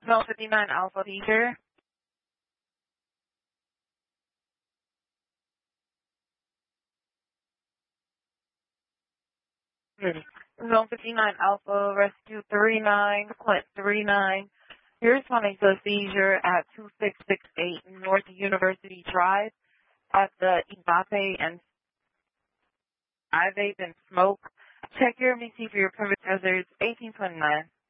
Zone 59 Alpha Teacher. Zone 59 Alpha Rescue 39, Clint 39. You're responding to a seizure at 2668 North University Drive at the Ibape and I vape and smoke. Check your MCT for your private hazards 1829.